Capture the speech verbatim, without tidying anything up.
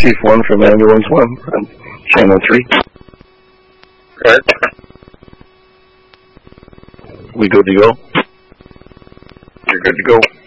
Chief one from Ambulance one, from Channel three. Correct. We good to go? You're good to go.